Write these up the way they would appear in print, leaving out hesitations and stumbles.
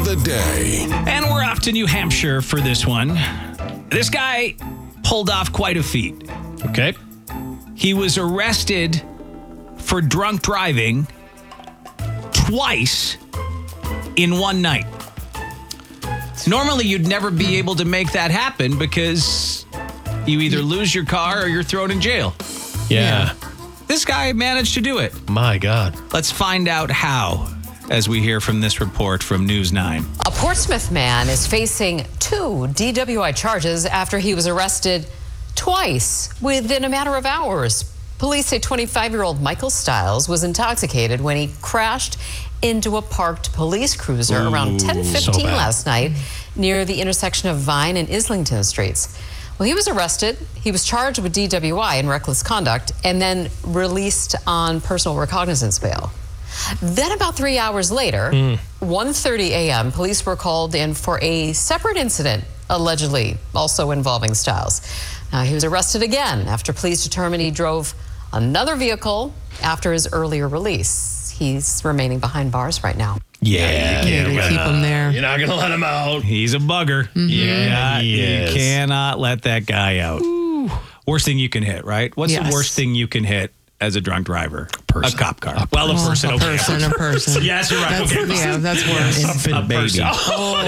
the day. And we're off to New Hampshire for this one. This guy pulled off quite a feat. Okay. He was arrested for drunk driving twice in one night. Normally, you'd never be able to make that happen because you either lose your car or you're thrown in jail. Yeah. This guy managed to do it. My God. Let's find out how as we hear from this report from News 9. A Portsmouth man is facing 2 DWI charges after he was arrested twice within a matter of hours. Police say 25-year-old Michael Stiles was intoxicated when he crashed into a parked police cruiser around 10:15 last night near the intersection of Vine and Islington Streets. Well, he was arrested. He was charged with DWI and reckless conduct and then released on personal recognizance bail. Then about 3 hours later, 1:30 a.m., police were called in for a separate incident, allegedly also involving Stiles. He was arrested again after police determined he drove another vehicle after his earlier release. He's remaining behind bars right now. Yeah, You gotta keep him there. You're not going to let him out. he's a bugger. Yeah, he You is. cannot let that guy out. Worst thing you can hit, right? What's the Yes. worst thing you can hit as a drunk driver? Person. A cop car. Well, a person. A Okay. person. Yes, you're right. That's, Okay. yeah, that's worse. A baby. Oh,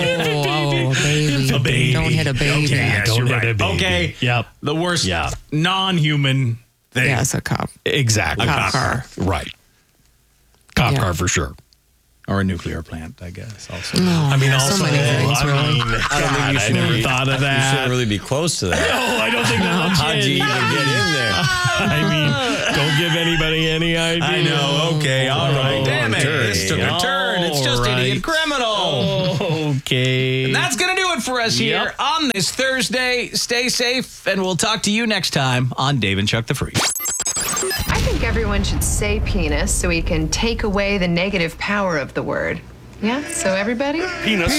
baby. A baby. Don't hit a baby. Okay, yes, Don't you're hit right. a baby. Okay. Yep. The worst Yeah. non-human thing. Yeah, it's a cop. Exactly. A Cop car. Right. Cop Yeah. car for sure. Or a nuclear plant, I guess, also. I mean, so also, many things, really. I don't think you should never really, thought of You that. shouldn't really be close to that. No, I don't think that's How'd you even get in there? I mean, don't give anybody any idea. I know. Okay. All right. Damn it. turn. This took a turn. It's just All right. idiot criminal. Okay. And that's going to do it for us here on this Thursday. Stay safe, and we'll talk to you next time on Dave and Chuck the Freak. I think everyone should say penis so we can take away the negative power of the word. Yeah? So everybody? Penis.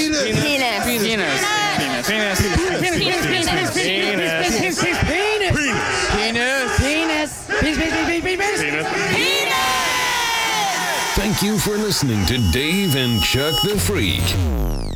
Thank you for listening to Dave and Chuck the Freak.